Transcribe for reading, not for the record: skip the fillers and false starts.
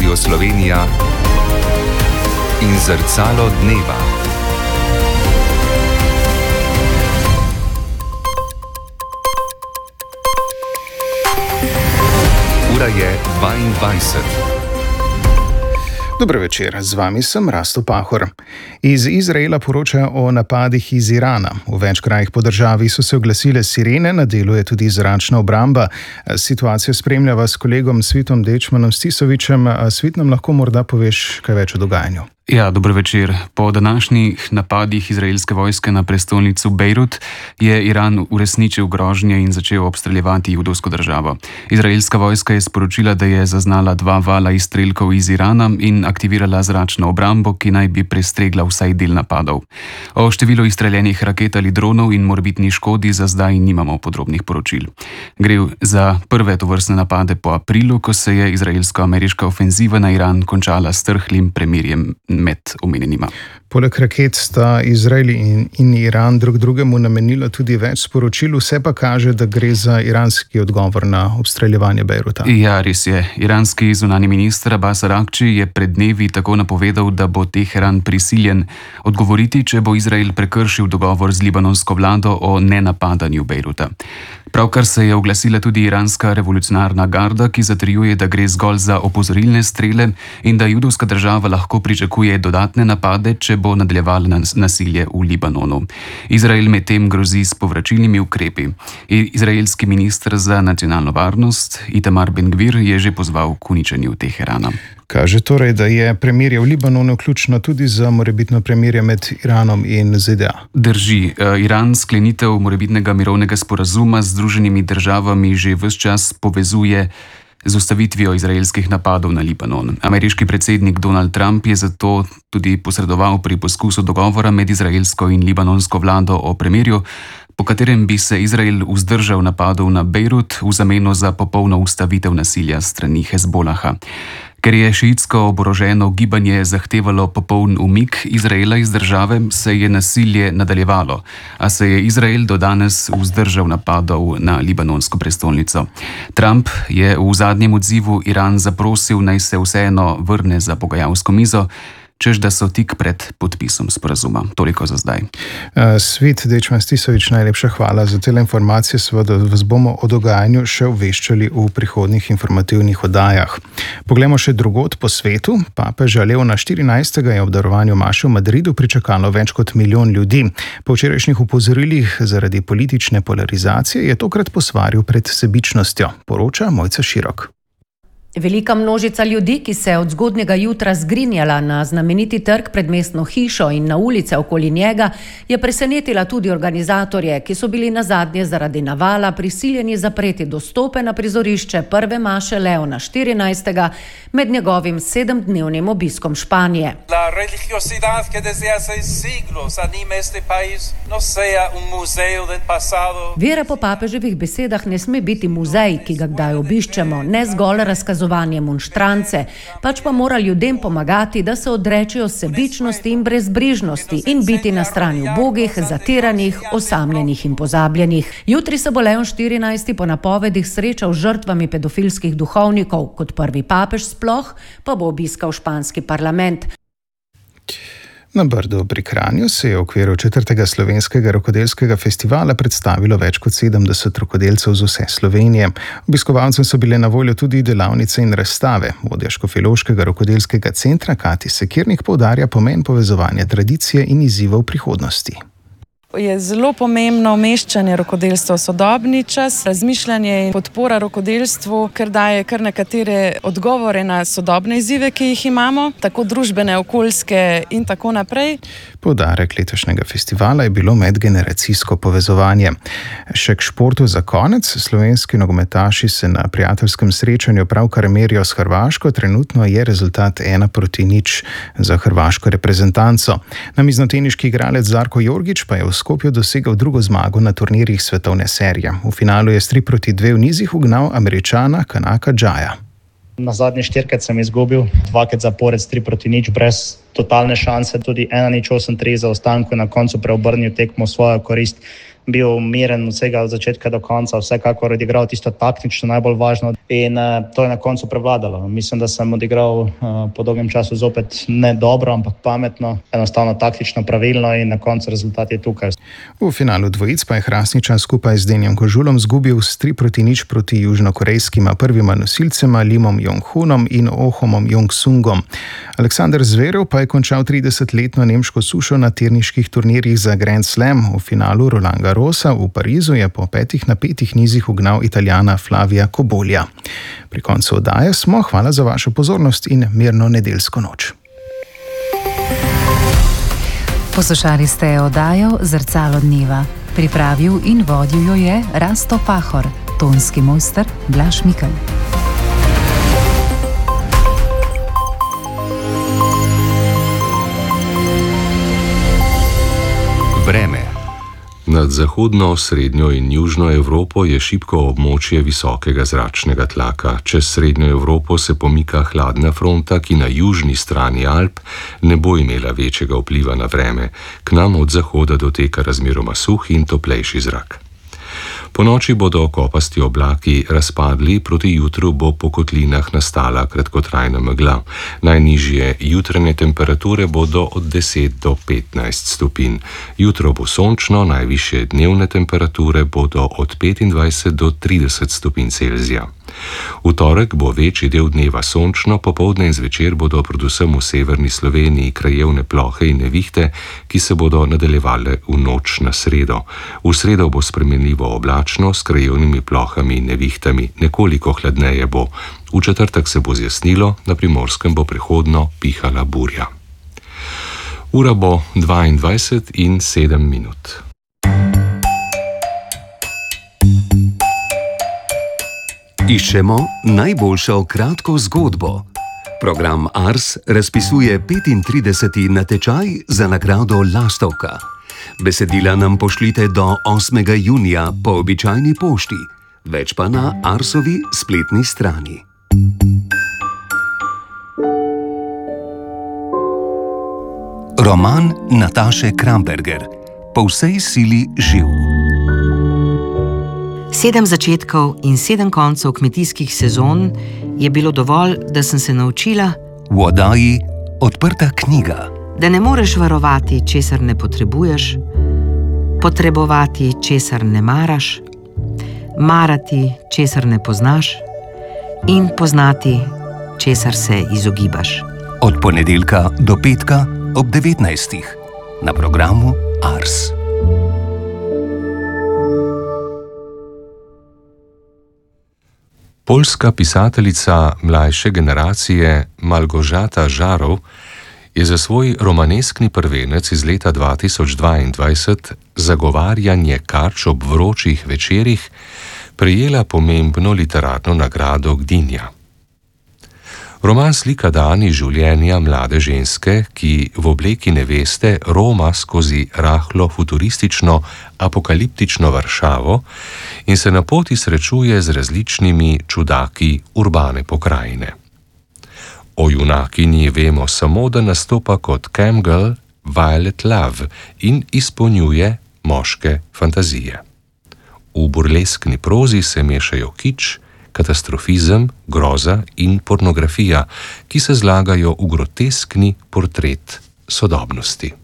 Radio Slovenija in Zrcalo dneva. Ura je 22. Dober večer, z vami sem Rasto Pahor. Iz Izraela poročajo o napadih iz Irana. V več krajih po državi so se oglasile sirene, na delu je tudi zračna obramba. Situacijo spremljava s kolegom Svitom Dečmanom Stisovičem. Svit, nam lahko morda poveš kaj več o dogajanju? Ja, dober večer. Po današnjih napadih izraelske vojske na prestolnico Bejrut je Iran uresničil grožnje in začel obstreljevati judovsko državo. Izraelska vojska je sporočila, da je zaznala 2 vala izstrelkov iz Irana in aktivirala zračno obrambo, ki naj bi prestregla vsaj del napadov. O številu izstreljenih raket ali dronov in morebitni škodi za zdaj nimamo podrobnih poročil. Gre za prve tovrstne napade po aprilu, ko se je izraelsko-ameriška ofenziva na Iran končala s trhlim premirjem med omenjenima. Poleg raket sta Izrael in Iran drug drugemu namenila tudi več sporočil, vse pa kaže, da gre za iranski odgovor na obstreljevanje Bejruta. Ja, res je. Iranski zunanji minister Abbas Araghči je pred dnevi tako napovedal, da bo Teheran prisiljen odgovoriti, če bo Izrael prekršil dogovor z libanonsko vlado o nenapadanju Bejruta. Pravkar se je oglasila tudi iranska revolucionarna garda, ki zatrjuje, da gre zgolj za opozorilne strele in da judovska država lahko pričakuje dodatne napade, če bo nadaljevala nasilje v Libanonu. Izrael medtem grozi s povračilnimi ukrepi. Izraelski minister za nacionalno varnost Itamar Ben-Gvir je že pozval k uničenju Teherana. Kaže torej, da je premirje v Libanonu ključno tudi za morebitno premirje med Iranom in ZDA. Drži. Iran sklenitev morebitnega mirovnega sporazuma z Združenimi državami že ves čas povezuje z ustavitvijo izraelskih napadov na Libanon. Ameriški predsednik Donald Trump je zato tudi posredoval pri poskusu dogovora med izraelsko in libanonsko vlado o premirju, po katerem bi se Izrael vzdržal napadov na Bejrut v zameno za popolno ustavitev nasilja strani Hezbolaha. Ker je šiitsko oboroženo gibanje zahtevalo popoln umik Izraela iz države, se je nasilje nadaljevalo, a se je Izrael do danes vzdržal napadov na libanonsko prestolnico. Trump je v zadnjem odzivu Iran zaprosil, naj se vseeno vrne za pogajalsko mizo, češ da so tik pred podpisom sporazuma. Toliko za zdaj. Svit Dečman Stisovič, najlepša hvala za te informacije. Seveda vas bomo o dogajanju še obveščali v prihodnjih informativnih oddajah. Poglejmo še drugod po svetu. Papeža Leona XIV. Je ob darovanju maše v Madridu pričakalo več kot 1 milijon ljudi. Po včerajšnjih opozorilih zaradi politične polarizacije je tokrat posvaril pred sebičnostjo, poroča Mojca Širok. Velika množica ljudi, ki se je od zgodnjega jutra zgrinjala na znameniti trg pred mestno hišo in na ulice okoli njega, je presenetila tudi organizatorje, ki so bili nazadnje zaradi navala prisiljeni zapreti dostope na prizorišče prve maše Leona XIV. Med njegovim 7-dnevnim obiskom Španije. La religiosidad que desde hace siglos anima este país no sea un museo del pasado. Vera po papeževih besedah ne sme biti muzej, ki ga kdaj obiščemo, ne zgolj razkazovanje monštrance, pač pa mora ljudem pomagati, da se odrečejo sebičnosti in brezbrižnosti in biti na strani ubogih, zatiranih, osamljenih in pozabljenih. Jutri se bo Leon XIV. Po napovedih srečal z žrtvami pedofilskih duhovnikov, kot prvi papež sploh pa bo obiskal španski parlament. Na Brdu pri Kranju se je v okviru 4. slovenskega rokodelskega festivala predstavilo več kot 70 rokodelcev z vse Slovenije. Obiskovalcem so bile na voljo tudi delavnice in razstave. Vodja Škofjeloškega rokodelskega centra Kati Sekirnik poudarja pomen povezovanja tradicije in izzivov prihodnosti. Je zelo pomembno umeščanje rokodelstva v sodobni čas, razmišljanje in podpora rokodelstvu, ker daje kar nekatere odgovore na sodobne izzive, ki jih imamo, tako družbene, okoljske in tako naprej. Poudarek letošnjega festivala je bilo medgeneracijsko povezovanje. Še k športu za konec. Slovenski nogometaši se na prijateljskem srečanju pravkar merijo s Hrvaško. Trenutno je rezultat 1-0 za hrvaško reprezentanco. Namiznoteniški igralec Zarko Jorgić pa je v Skopju dosegel drugo zmago na turnirjih svetovne serije. V finalu je s 3-2 v nizih ugnal Američana Kanaka Džaja. Na zadnji 4-krat sem izgubil, 2-krat zapored 3-0 brez totalne šanse, tudi 1-0 8-3 za ostanku, na koncu preobrnil tekmo v svojo korist. bil miren vsega od začetka do konca, vsekakor odigral tisto taktično najbolj važno in to je na koncu prevladalo. Mislim, da sem odigral po dolgem času zopet ne dobro, ampak pametno, enostavno taktično pravilno in na koncu rezultat je tukaj. V finalu dvojic pa je Hrastničan skupaj z Denjem Kožulom zgubil s 3-0 proti južnokorejskima prvima nosilcema Limom Jong-hunom in Ohomom Jong-sungom. Aleksander Zverev pa je končal 30-letno nemško sušo na teniških turnirjih za Grand Slam. V finalu Roland Garrosa v Parizu je po 5 napetih nizih ugnal Italijana Flavija Cobolja. Pri koncu oddaje smo. Hvala za vašo pozornost in mirno nedeljsko noč. Poslušali ste oddajo Zrcalo dneva. Pripravil in vodil jo je Rasto Pahor, tonski mojster Blaž Mikl. Vreme. Nad zahodno, srednjo in južno Evropo je šibko območje visokega zračnega tlaka. Čez srednjo Evropo se pomika hladna fronta, ki na južni strani Alp ne bo imela večjega vpliva na vreme. K nam od zahoda doteka razmeroma suh in toplejši zrak. Po noči bodo kopasti oblaki razpadli, proti jutru bo po kotlinah nastala kratkotrajna megla. Najnižje jutranje temperature bodo od 10 do 15 stopinj. Jutro bo sončno, najvišje dnevne temperature bodo od 25 do 30 stopinj Celzija. V torek bo večji del dneva sončno, popoldne in zvečer bodo predvsem v severni Sloveniji krajevne plohe in nevihte, ki se bodo nadaljevale v noč na sredo. V sredo bo spremenljivo oblačno s krajevnimi plohami in nevihtami, nekoliko hladneje bo. V četrtek se bo zjasnilo, na Primorskem bo prehodno pihala burja. Ura bo 22:07. Iščemo najboljšo kratko zgodbo. Program Ars razpisuje 35. natečaj za nagrado Lastovka. Besedila nam pošljite do 8. junija po običajni pošti, več pa na Arsovi spletni strani. Roman Nataše Kramberger. Po vsej sili živ. 7 začetkov in 7 koncev kmetijskih sezon je bilo dovolj, da sem se naučila, v oddaji Odprta knjiga, da ne moreš varovati, česar ne potrebuješ, potrebovati, česar ne maraš, marati, česar ne poznaš in poznati, česar se izogibaš. Od ponedeljka do petka ob 19. na programu Ars. Poljska pisateljica mlajše generacije Malgožata Žarov je za svoj romaneskni prvenec iz leta 2022 Zagovarjanje kač ob vročih večerih prejela pomembno literarno nagrado Gdinja. Roman slika dan iz življenja mlade ženske, ki v obleki neveste roma skozi rahlo futuristično apokaliptično Varšavo in se na poti srečuje z različnimi čudaki urbane pokrajine. O junakinji vemo samo, da nastopa kot camgirl Violet Love in izpolnjuje moške fantazije. V burleskni prozi se mešajo kič, katastrofizem, groza in pornografija, ki se zlagajo v groteskni portret sodobnosti.